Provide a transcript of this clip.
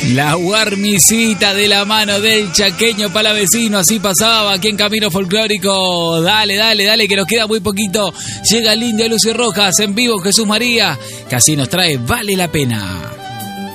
La guarmisita de la mano del chaqueño palavecino, así pasaba aquí en Camino Folclórico. Dale, que nos queda muy poquito. Llega el Indio Lucio Rojas en vivo, Jesús María, que así nos trae Vale la Pena.